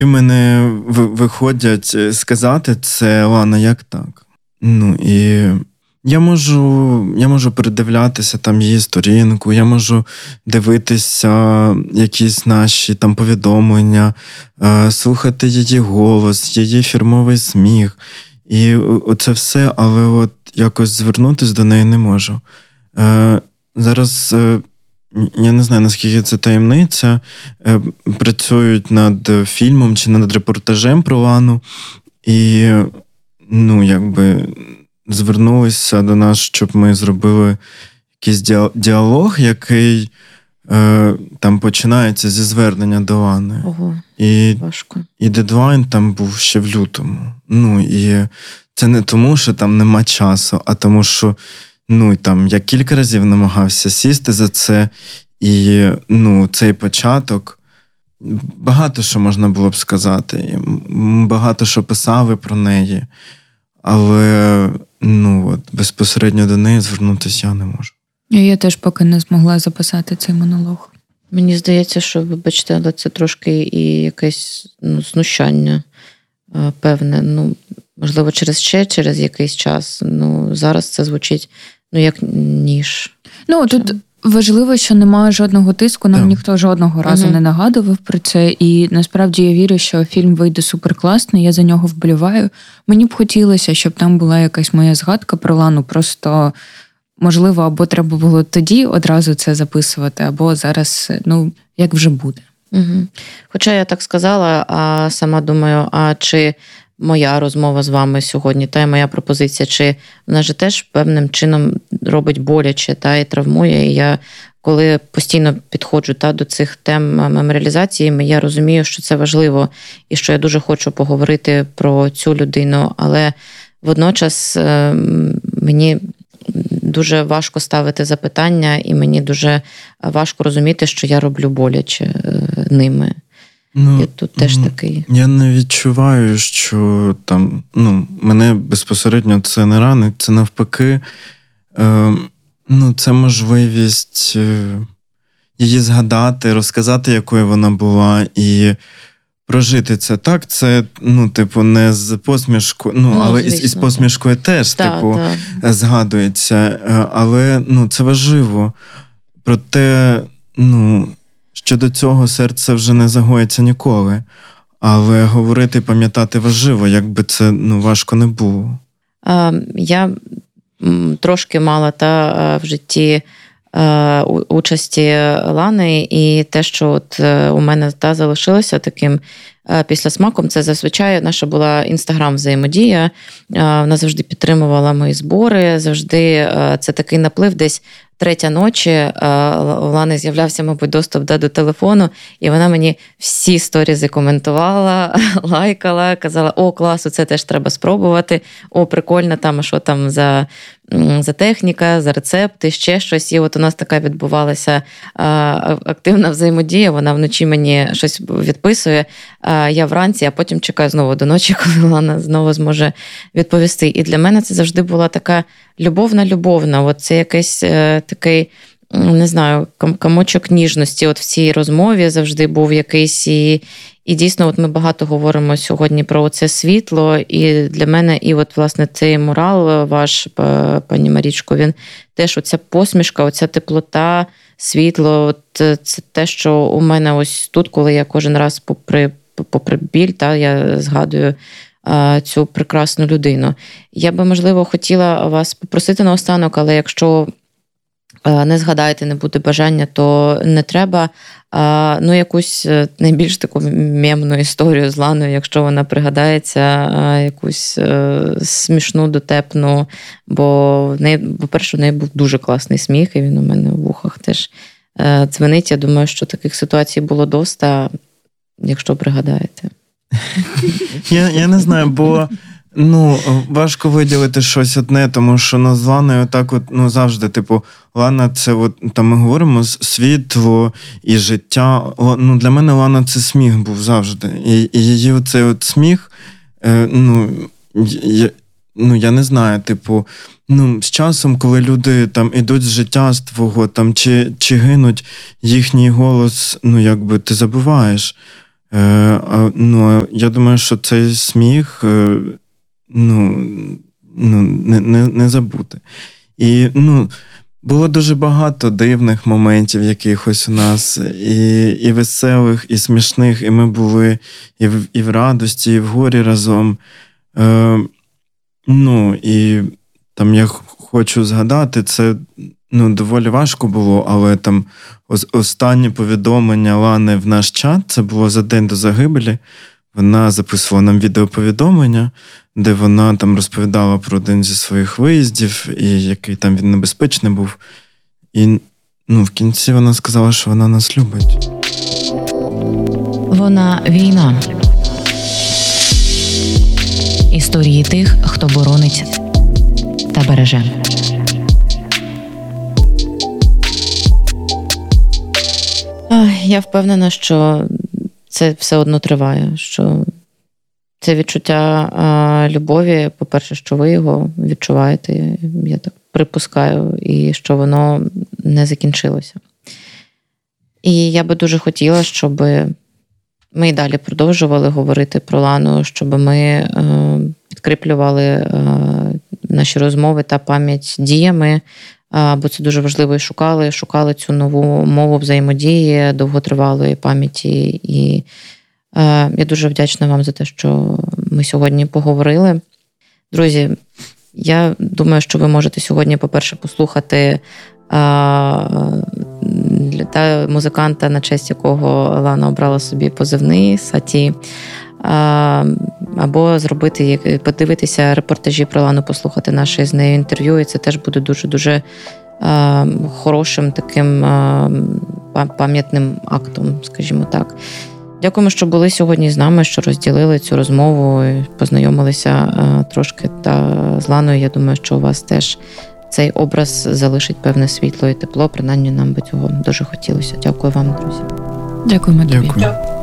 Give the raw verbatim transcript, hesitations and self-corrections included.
І мене виходять сказати це, Лана, як так? Ну, і я можу, я можу передивлятися там її сторінку, я можу дивитися якісь наші там повідомлення, слухати її голос, її фірмовий сміх. І оце все, але от якось звернутися до неї не можу. Зараз, я не знаю, наскільки це таємниця, працюють над фільмом чи над репортажем про Лану, і, ну, якби звернулися до нас, щоб ми зробили якийсь діалог, який е, там починається зі звернення до Лани. Ого, і, важко. І дедлайн там був ще в лютому. Ну, і це не тому, що там нема часу, а тому, що, ну, там, я кілька разів намагався сісти за це, і, ну, цей початок, багато що можна було б сказати, багато що писали про неї, але, ну, от, безпосередньо до неї звернутися я не можу. Я теж поки не змогла записати цей монолог. Мені здається, що, вибачте, але це трошки і якесь, ну, знущання певне. Ну, можливо, через ще, через якийсь час. Ну, зараз це звучить, ну, як ніж. Ну, тут важливо, що немає жодного тиску, нам yeah. ніхто жодного разу uh-huh. не нагадував про це, і насправді я вірю, що фільм вийде суперкласний, я за нього вболіваю. Мені б хотілося, щоб там була якась моя згадка про Лану, просто, можливо, або треба було тоді одразу це записувати, або зараз, ну, як вже буде. Uh-huh. Хоча я так сказала, а сама думаю, а чи моя розмова з вами сьогодні, та й моя пропозиція, чи вона ж теж певним чином робить боляче, та, і травмує. І я, коли постійно підходжу та, до цих тем меморіалізації, я розумію, що це важливо, і що я дуже хочу поговорити про цю людину, але водночас мені дуже важко ставити запитання, і мені дуже важко розуміти, що я роблю боляче ними. Ну, і тут теж такий. Я не відчуваю, що там, ну, мене безпосередньо це не ранить, це навпаки, е, ну, це можливість е, її згадати, розказати, якою вона була, і прожити це. Так, це, ну, типу, не з посмішкою, ну, ну але звісно, із, із посмішкою теж, так, типу, так. згадується, але, ну, це важливо. Проте, ну, щодо цього серце вже не загоїться ніколи. Але говорити, пам'ятати важливо, як би це, ну, важко не було. А, я трошки мала та в житті а, участі Лани, і те, що от у мене та залишилося таким післясмаком, це зазвичай наша була інстаграм-взаємодія. Вона завжди підтримувала мої збори, завжди це такий наплив десь третя ночі, у Лани з'являвся, мабуть, доступ да, до телефону, і вона мені всі сторізи коментувала, лайкала, казала, о, клас, це теж треба спробувати, о, прикольно, там, а що там за, за техніка, за рецепти, ще щось. І от у нас така відбувалася а, активна взаємодія, вона вночі мені щось відписує, а я вранці, а потім чекаю знову до ночі, коли Лана знову зможе відповісти. І для мене це завжди була така любовна-любовна, от це якийсь е, такий, не знаю, комочок ніжності от в цій розмові завжди був якийсь, і, і дійсно от ми багато говоримо сьогодні про це світло, і для мене, і от, власне, цей мурал ваш, пані Марічко, він теж оця посмішка, оця теплота, світло, от це те, що у мене ось тут, коли я кожен раз попри, попри біль, та, я згадую цю прекрасну людину. Я би, можливо, хотіла вас попросити наостанок, але якщо не згадаєте, не буде бажання, то не треба. Ну, якусь найбільш таку мемну історію з Ланою, якщо вона пригадається, якусь смішну, дотепну, бо в неї, по-перше, в неї був дуже класний сміх, і він у мене в вухах теж дзвенить. Я думаю, що таких ситуацій було доста, якщо пригадаєте. Я, я не знаю, бо, ну, важко виділити щось одне, тому що, ну, з Ланою так от, ну, завжди, типу, Лана це, от, там ми говоримо, світло і життя. Ну, для мене Лана це сміх був завжди. І, і її оцей от сміх, е, ну, я, ну, я не знаю, типу, ну, з часом, коли люди там ідуть з життя з твого, там, чи, чи гинуть, їхній голос, ну, якби ти забуваєш. Ну, я думаю, що цей сміх, ну, ну не, не, не забути. І, ну, було дуже багато дивних моментів якихось у нас, і, і веселих, і смішних, і ми були і в, і в радості, і в горі разом. Е, ну, і там я хочу згадати, це, ну, доволі важко було, але там останнє повідомлення Лани в наш чат, це було за день до загибелі. Вона записувала нам відеоповідомлення, де вона там розповідала про один зі своїх виїздів, і який там він небезпечний був. І, ну, в кінці вона сказала, що вона нас любить. Вона війна. Історії тих, хто боронить та береже. Я впевнена, що це все одно триває, що це відчуття а, любові, по-перше, що ви його відчуваєте, я так припускаю, і що воно не закінчилося. І я би дуже хотіла, щоб ми і далі продовжували говорити про Лану, щоб ми е, підкріплювали е, наші розмови та пам'ять діями, е, бо це дуже важливо, і шукали, шукали цю нову мову взаємодії, довготривалої пам'яті. І е, я дуже вдячна вам за те, що ми сьогодні поговорили. Друзі, я думаю, що ви можете сьогодні, по-перше, послухати та музиканта, на честь якого Лана обрала собі позивний Саті, або зробити, подивитися репортажі про Лану, послухати наше з нею інтерв'ю, і це теж буде дуже-дуже хорошим таким пам'ятним актом, скажімо так. Дякуємо, що були сьогодні з нами, що розділили цю розмову, познайомилися трошки та з Ланою. Я думаю, що у вас теж цей образ залишить певне світло і тепло. Принаймні нам би цього дуже хотілося. Дякую вам, друзі. Дякуємо тобі. Дякую.